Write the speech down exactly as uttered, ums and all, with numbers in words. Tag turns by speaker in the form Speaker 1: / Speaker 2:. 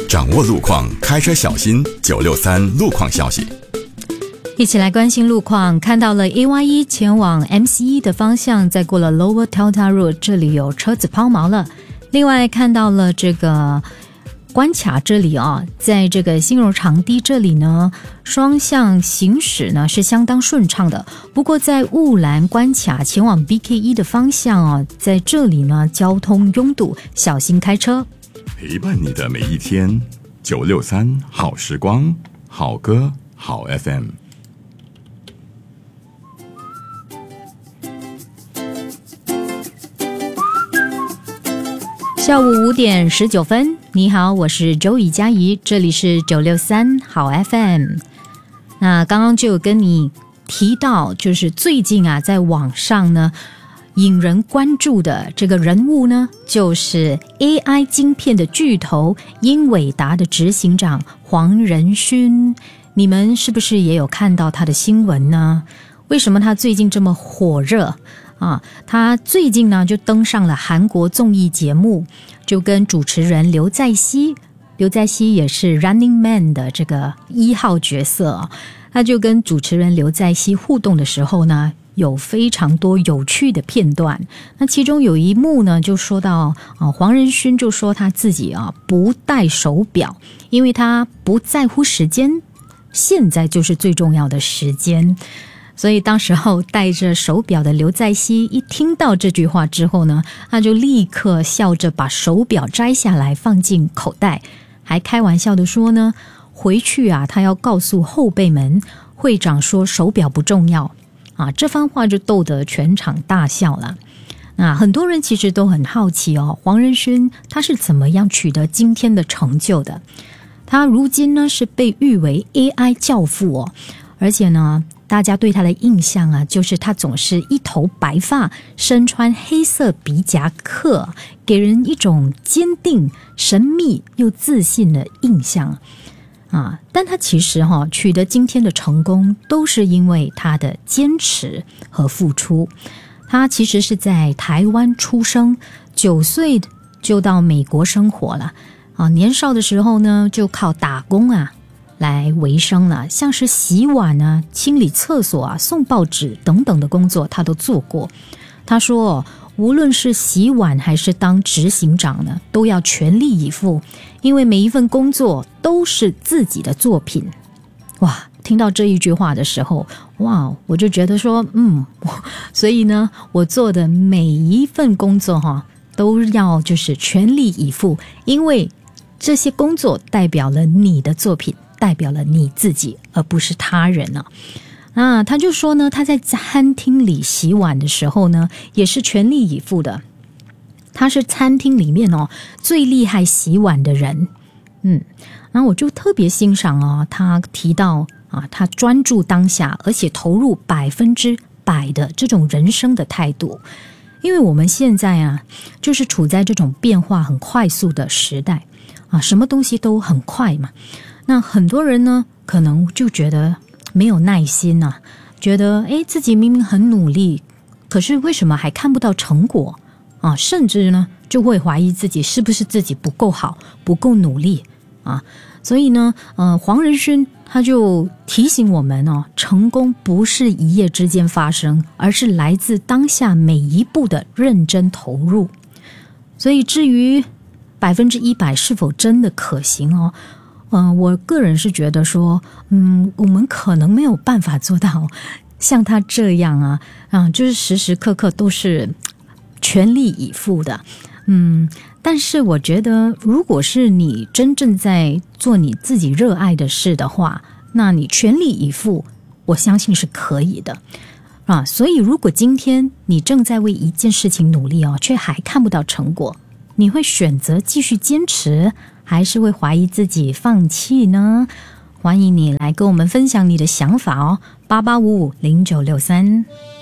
Speaker 1: 掌握路况，开车小心。九六三路况消息，
Speaker 2: 一起来关心路况。看到了 A Y 一 前往 M C 一 的方向，再过了 Lower Delta Road， 这里有车子抛锚了。另外看到了这个关卡这里啊，在这个新柔长堤这里呢，双向行驶呢是相当顺畅的。不过在雾兰关卡前往 B K 一 的方向啊，在这里呢交通拥堵，小心开车。
Speaker 1: 陪伴你的每一天，九六三好时光，好歌好 F M。
Speaker 2: 下午五点十九分，你好，我是周雨佳怡，这里是九六三好 F M。那刚刚就有跟你提到，就是最近啊，在网上呢引人关注的这个人物呢，就是 A I 晶片的巨头英伟达的执行长黄仁勋。你们是不是也有看到他的新闻呢？为什么他最近这么火热？啊，他最近呢就登上了韩国综艺节目，就跟主持人刘在熙，刘在熙也是 Running Man 的这个一号角色啊，他就跟主持人刘在熙互动的时候呢，有非常多有趣的片段。那其中有一幕呢，就说到啊，黄仁勋就说他自己啊不戴手表，因为他不在乎时间，现在就是最重要的时间。所以当时候戴着手表的刘在熙一听到这句话之后呢，他就立刻笑着把手表摘下来放进口袋，还开玩笑的说呢，回去啊他要告诉后辈们，会长说手表不重要啊，这番话就逗得全场大笑了。那很多人其实都很好奇哦，黄仁勋他是怎么样取得今天的成就的？他如今呢是被誉为 A I 教父哦，而且呢大家对他的印象啊，就是他总是一头白发，身穿黑色皮夹克，给人一种坚定、神秘又自信的印象啊。但他其实哈、哦、取得今天的成功，都是因为他的坚持和付出。他其实是在台湾出生，九岁就到美国生活了啊。年少的时候呢，就靠打工啊来为生了，像是洗碗啊、清理厕所啊、送报纸等等的工作他都做过。他说无论是洗碗还是当执行长呢，都要全力以赴，因为每一份工作都是自己的作品。哇，听到这一句话的时候，哇，我就觉得说嗯，所以呢我做的每一份工作哈，都要就是全力以赴，因为这些工作代表了你的作品，代表了你自己，而不是他人啊。那他就说呢，他在餐厅里洗碗的时候呢，也是全力以赴的。他是餐厅里面哦最厉害洗碗的人。嗯，然后我就特别欣赏哦，他提到啊，他专注当下，而且投入百分之百的这种人生的态度。因为我们现在啊，就是处在这种变化很快速的时代啊，什么东西都很快嘛。那很多人呢，可能就觉得没有耐心啊，觉得诶自己明明很努力，可是为什么还看不到成果啊？甚至呢，就会怀疑自己是不是自己不够好，不够努力啊。所以呢，呃，黄仁勋他就提醒我们哦，成功不是一夜之间发生，而是来自当下每一步的认真投入。所以至于百分之一百是否真的可行哦？嗯、呃，我个人是觉得说，嗯，我们可能没有办法做到像他这样啊，啊，就是时时刻刻都是全力以赴的，嗯，但是我觉得，如果是你真正在做你自己热爱的事的话，那你全力以赴，我相信是可以的啊。所以，如果今天你正在为一件事情努力哦，却还看不到成果，你会选择继续坚持，还是会怀疑自己放弃呢？欢迎你来跟我们分享你的想法哦，八八五五零九六三。